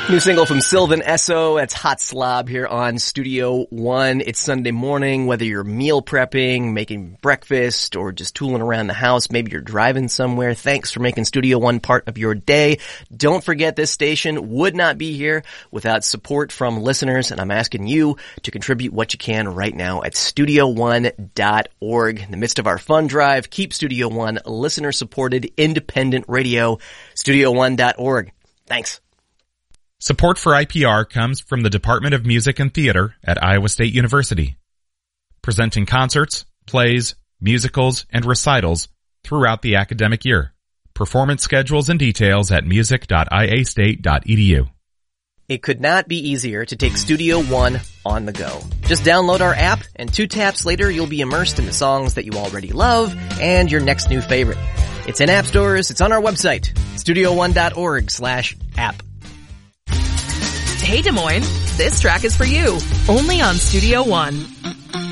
New single from Sylvan Esso. That's Hot Slob here on Studio One. It's Sunday morning, whether you're meal prepping, making breakfast, or just tooling around the house. Maybe you're driving somewhere. Thanks for making Studio One part of your day. Don't forget, this station would not be here without support from listeners, and I'm asking you to contribute what you can right now at StudioOne.org. In the midst of our fund drive, keep Studio One listener-supported independent radio. StudioOne.org. Thanks. Support for IPR comes from the Department of Music and Theater at Iowa State University, presenting concerts, plays, musicals, and recitals throughout the academic year. Performance schedules and details at music.iastate.edu. It could not be easier to take Studio One on the go. Just download our app, and 2 taps later you'll be immersed in the songs that you already love and your next new favorite. It's in app stores, it's on our website, StudioOne.org/app. Hey Des Moines, this track is for you, only on Studio One.